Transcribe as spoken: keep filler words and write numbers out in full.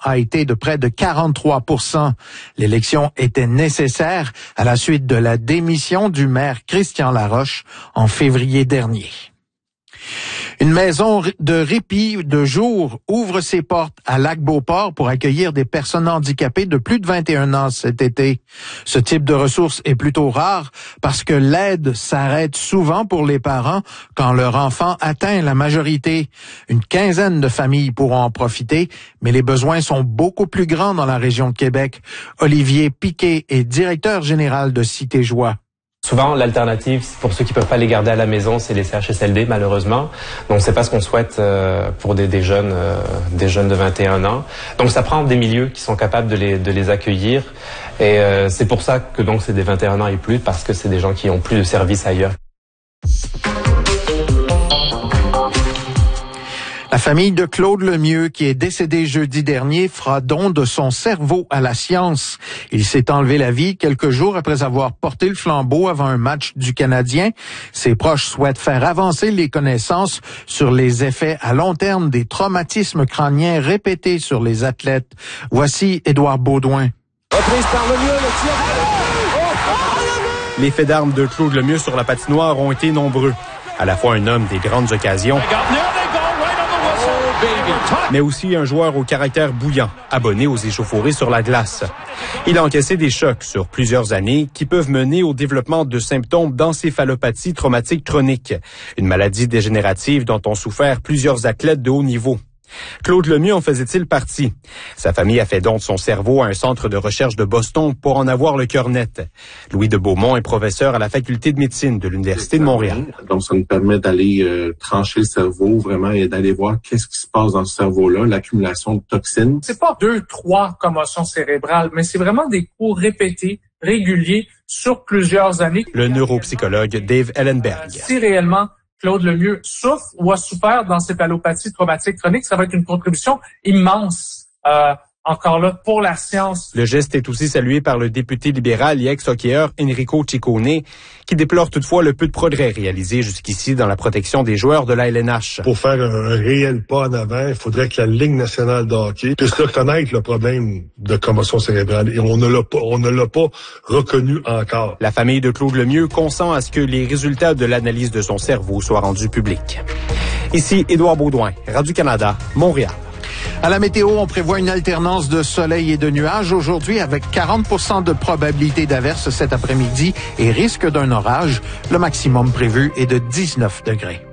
a été de près de quarante-trois pour cent. L'élection était nécessaire à la suite de la démission du maire Christian Laroche en février dernier. Une maison de répit de jour ouvre ses portes à Lac-Beauport pour accueillir des personnes handicapées de plus de vingt et un ans cet été. Ce type de ressource est plutôt rare parce que l'aide s'arrête souvent pour les parents quand leur enfant atteint la majorité. Une quinzaine de familles pourront en profiter, mais les besoins sont beaucoup plus grands dans la région de Québec. Olivier Piquet est directeur général de Cité Joie. Souvent, l'alternative, pour ceux qui peuvent pas les garder à la maison, c'est les C H S L D, malheureusement. Donc, c'est pas ce qu'on souhaite euh, pour des, des jeunes, euh, des jeunes de vingt et un ans. Donc, ça prend des milieux qui sont capables de les, de les accueillir. Et euh, c'est pour ça que donc c'est des vingt et un ans et plus, parce que c'est des gens qui ont plus de services ailleurs. La famille de Claude Lemieux, qui est décédé jeudi dernier, fera don de son cerveau à la science. Il s'est enlevé la vie quelques jours après avoir porté le flambeau avant un match du Canadien. Ses proches souhaitent faire avancer les connaissances sur les effets à long terme des traumatismes crâniens répétés sur les athlètes. Voici Édouard Baudouin. Reprise par Lemieux, le tir. Les faits d'armes de Claude Lemieux sur la patinoire ont été nombreux. À la fois un homme des grandes occasions, mais aussi un joueur au caractère bouillant, abonné aux échauffourées sur la glace. Il a encaissé des chocs sur plusieurs années qui peuvent mener au développement de symptômes d'encéphalopathie traumatique chronique, une maladie dégénérative dont ont souffert plusieurs athlètes de haut niveau. Claude Lemieux en faisait-il partie? Sa famille a fait don de son cerveau à un centre de recherche de Boston pour en avoir le cœur net. Louis de Beaumont est professeur à la faculté de médecine de l'Université de Montréal. Donc, ça nous permet d'aller euh, trancher le cerveau vraiment et d'aller voir qu'est-ce qui se passe dans ce cerveau-là, l'accumulation de toxines. C'est pas deux, trois commotions cérébrales, mais c'est vraiment des coups répétés, réguliers, sur plusieurs années. Le neuropsychologue Dave Ellenberg. Si réellement Claude Lemieux souffre ou a souffert d'encéphalopathie traumatique chronique, ça va être une contribution immense, euh, encore là, pour la science. Le geste est aussi salué par le député libéral et ex-hockeyeur Enrico Ciccone, qui déplore toutefois le peu de progrès réalisés jusqu'ici dans la protection des joueurs de la L N H. Pour faire un réel pas en avant, il faudrait que la Ligue nationale de hockey puisse reconnaître le problème de commotion cérébrale. Et on ne l'a pas, on ne l'a pas reconnu encore. La famille de Claude Lemieux consent à ce que les résultats de l'analyse de son cerveau soient rendus publics. Ici Édouard Baudouin, Radio-Canada, Montréal. À la météo, on prévoit une alternance de soleil et de nuages aujourd'hui avec quarante pour cent de probabilité d'averse cet après-midi et risque d'un orage. Le maximum prévu est de dix-neuf degrés.